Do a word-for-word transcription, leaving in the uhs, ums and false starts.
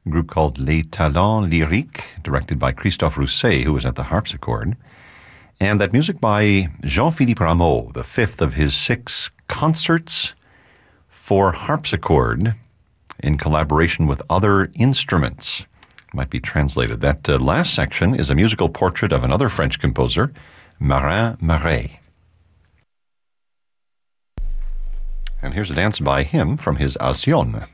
a group called Les Talents Lyriques, directed by Christophe Rousset, who was at the harpsichord. And that music by Jean-Philippe Rameau, the fifth of his six concerts for harpsichord in collaboration with other instruments. Might be translated. That uh, last section is a musical portrait of another French composer, Marin Marais. And here's a dance by him from his Alcyone.